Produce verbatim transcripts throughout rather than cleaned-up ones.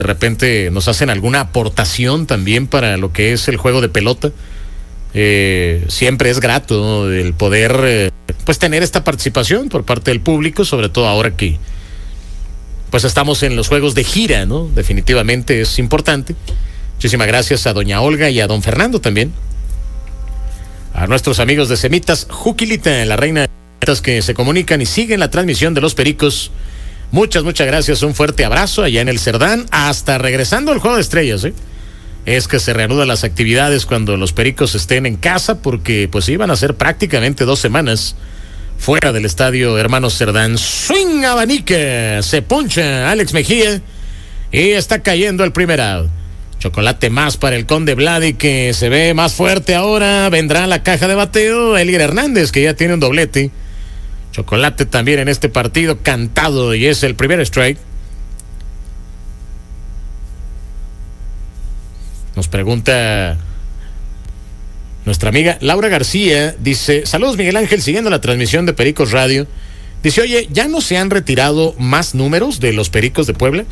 de repente nos hacen alguna aportación también para lo que es el juego de pelota. Eh, siempre es grato, ¿no?, el poder eh, pues tener esta participación por parte del público, sobre todo ahora que pues estamos en los juegos de gira, ¿no? Definitivamente es importante. Muchísimas gracias a doña Olga y a don Fernando también. A nuestros amigos de Semitas Juquilita, la reina de las que se comunican y siguen la transmisión de los Pericos. Muchas, muchas gracias. Un fuerte abrazo allá en el Cerdán. Hasta regresando al Juego de Estrellas, ¿eh? Es que se reanudan las actividades cuando los Pericos estén en casa, porque pues iban a ser prácticamente dos semanas fuera del estadio Hermanos Cerdán. Swing abanica, se poncha Alex Mejía y está cayendo el primer out. Chocolate más para el Conde Vladi, que se ve más fuerte ahora. Vendrá la caja de bateo Elier Hernández, que ya tiene un doblete. Chocolate también en este partido cantado, y es el primer strike. Nos pregunta nuestra amiga Laura García, dice: saludos Miguel Ángel, siguiendo la transmisión de Pericos Radio. Dice: oye, ¿ya no se han retirado más números de los Pericos de Puebla?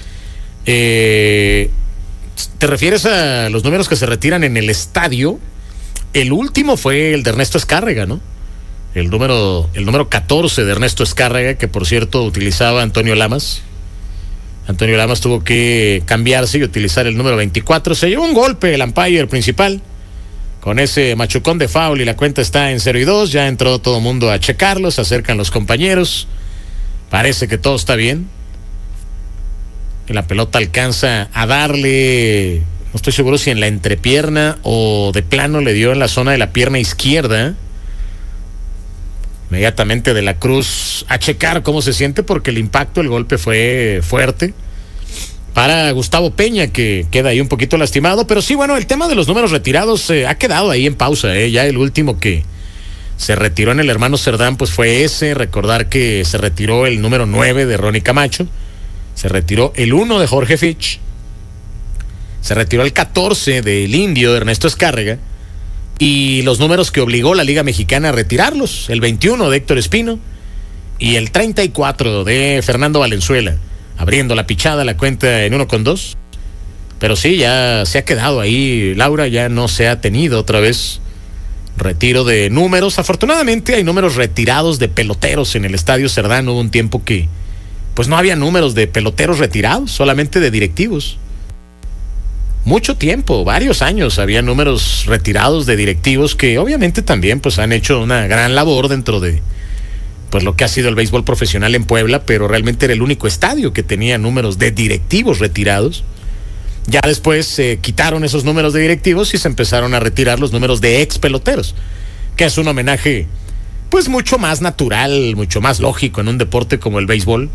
Eh, ¿Te refieres a los números que se retiran en el estadio? El último fue el de Ernesto Escárrega, ¿no? El número, el número catorce de Ernesto Escárrega, que por cierto utilizaba Antonio Lamas. Antonio Lamas tuvo que cambiarse y utilizar el número veinticuatro. Se llevó un golpe el umpire principal con ese machucón de foul y la cuenta está en cero y dos. Ya entró todo el mundo a checarlo, se acercan los compañeros. Parece que todo está bien. Que la pelota alcanza a darle, no estoy seguro si en la entrepierna o de plano le dio en la zona de la pierna izquierda. Inmediatamente de la Cruz a checar cómo se siente, porque el impacto, el golpe fue fuerte para Gustavo Peña, que queda ahí un poquito lastimado. Pero sí, bueno, el tema de los números retirados eh, ha quedado ahí en pausa, eh. Ya el último que se retiró en el Hermano Cerdán pues fue ese. Recordar que se retiró el número nueve de Ronnie Camacho, se retiró el uno de Jorge Fitch, se retiró el catorce del Indio de Ernesto Escárrega, y los números que obligó la Liga Mexicana a retirarlos: el veintiuno de Héctor Espino y el treinta y cuatro de Fernando Valenzuela, abriendo la pichada, la cuenta en uno con dos. Pero sí, ya se ha quedado ahí, Laura, ya no se ha tenido otra vez retiro de números. Afortunadamente hay números retirados de peloteros en el Estadio Cerdán. Hubo un tiempo que pues no había números de peloteros retirados, solamente de directivos. Mucho tiempo, varios años, había números retirados de directivos que obviamente también pues han hecho una gran labor dentro de pues lo que ha sido el béisbol profesional en Puebla, pero realmente era el único estadio que tenía números de directivos retirados. Ya después se eh, quitaron esos números de directivos y se empezaron a retirar los números de ex peloteros, que es un homenaje pues mucho más natural, mucho más lógico en un deporte como el béisbol.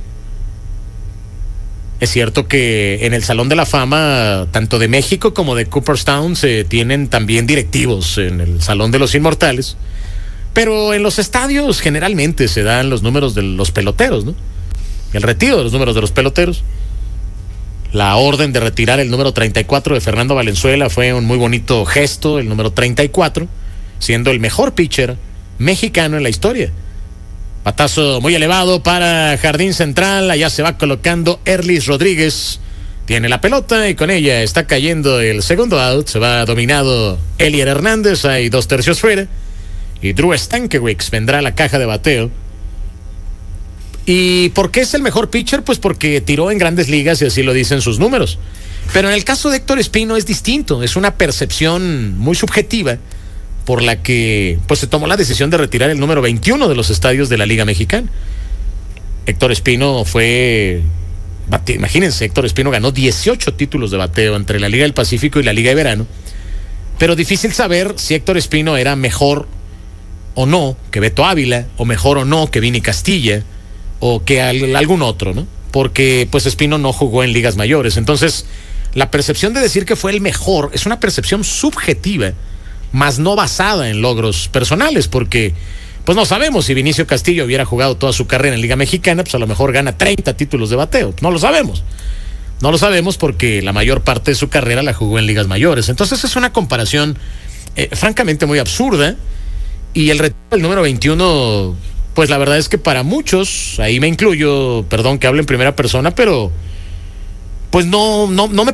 Es cierto que en el Salón de la Fama, tanto de México como de Cooperstown, se tienen también directivos en el Salón de los Inmortales, pero en los estadios generalmente se dan los números de los peloteros, ¿no? El retiro de los números de los peloteros. La orden de retirar el número treinta y cuatro de Fernando Valenzuela fue un muy bonito gesto, el número treinta y cuatro, siendo el mejor pitcher mexicano en la historia. Batazo muy elevado para Jardín Central, allá se va colocando Erlis Rodríguez, tiene la pelota y con ella está cayendo el segundo out. Se va dominado Elier Hernández, hay dos tercios fuera, y Drew Stankiewicz vendrá a la caja de bateo. ¿Y por qué es el mejor pitcher? Pues porque tiró en Grandes Ligas y así lo dicen sus números. Pero en el caso de Héctor Espino es distinto, es una percepción muy subjetiva por la que pues se tomó la decisión de retirar el número veintiuno de los estadios de la Liga Mexicana. Héctor Espino fue, imagínense, Héctor Espino ganó dieciocho títulos de bateo entre la Liga del Pacífico y la Liga de Verano, pero difícil saber si Héctor Espino era mejor o no que Beto Ávila, o mejor o no que Vini Castilla, o que al, algún otro, ¿no? Porque pues Espino no jugó en ligas mayores. Entonces la percepción de decir que fue el mejor es una percepción subjetiva, más no basada en logros personales, porque pues no sabemos si Vinicio Castillo hubiera jugado toda su carrera en Liga Mexicana, pues a lo mejor gana treinta títulos de bateo. No lo sabemos. No lo sabemos porque la mayor parte de su carrera la jugó en ligas mayores. Entonces es una comparación eh, francamente muy absurda. Y el retiro del número veintiuno, pues la verdad es que para muchos, ahí me incluyo, perdón que hable en primera persona, pero pues no, no, no me